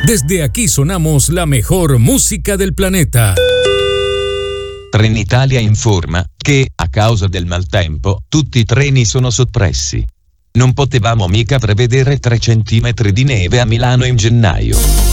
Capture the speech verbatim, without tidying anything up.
Desde aquí sonamos la mejor música del planeta. Trenitalia informa che, a causa del maltempo, tutti i treni sono soppressi. Non potevamo mica prevedere tre centimetri di neve a Milano in gennaio.